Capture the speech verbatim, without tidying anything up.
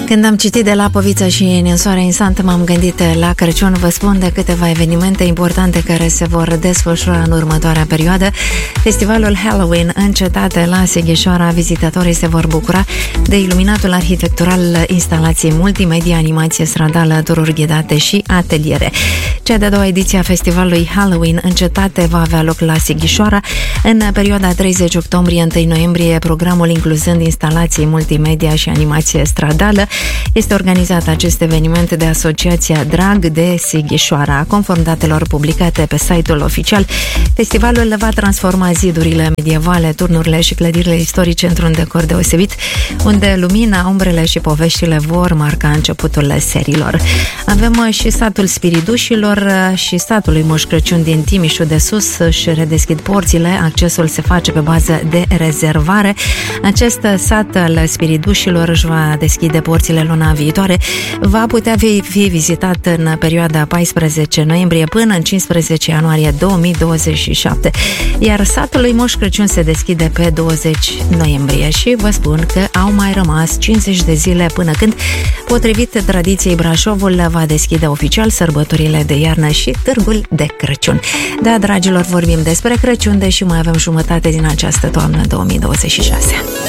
Când am citit de Lapovița și Ninsoarea în Sant, m-am gândit la Crăciun. Vă spun de câteva evenimente importante care se vor desfășura în următoarea perioadă. Festivalul Halloween în cetate la Sighișoara. Vizitatorii se vor bucura de iluminatul arhitectural, instalații multimedia, animație stradală, tururi ghidate și ateliere. Cea de-a doua ediție a festivalului Halloween în cetate va avea loc la Sighișoara în perioada treizeci octombrie - întâi noiembrie, programul incluzând instalații multimedia și animație stradală. Este organizat acest eveniment de Asociația Drag de Sighișoara. Conform datelor publicate pe site-ul oficial, festivalul va transforma zidurile medievale, turnurile și clădirile istorice într-un decor deosebit, unde lumina, umbrele și poveștile vor marca începutul serilor. Avem și satul Spiridușilor și satul lui Moș Crăciun din Timișul de Sus își redeschid porțile. Accesul se face pe bază de rezervare. Acest sat al Spiridușilor își va deschide porțile luna viitoare. Va putea fi, fi vizitat în perioada paisprezece noiembrie până în cincisprezece ianuarie două mii douăzeci și șapte. Iar satul lui Moș Crăciun se deschide pe douăzeci noiembrie și vă spun că au mai rămas cincizeci de zile până când, potrivit tradiției, Brașovul va deschide oficial sărbătorile de iarnă și târgul de Crăciun. Da, dragilor, vorbim despre Crăciun, deși mai avem jumătate din această toamnă două mii douăzeci și șase.